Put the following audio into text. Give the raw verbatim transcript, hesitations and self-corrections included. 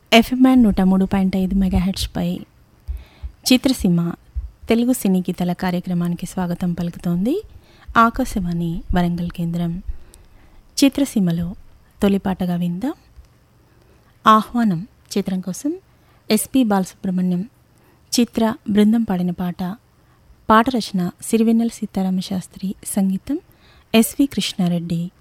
FM band నూట మూడు point ఐదు మెగాహెర్ట్జ్పై చిత్రసీమ తెలుగు సినీ గీతాల కార్యక్రమానికి స్వాగతం పలుకుతోంది ఆకాశవాణి వరంగల్ కేంద్రం. చిత్రసీమలో తొలిపాటగా విందాం ఆహ్వానం చిత్రం కోసం ఎస్పి బాలసుబ్రహ్మణ్యం చిత్ర బృందం పాడిన పాట. పాట రచన సిరివెన్నెల సీతారామ శాస్త్రి, సంగీతం ఎస్వి కృష్ణారెడ్డి.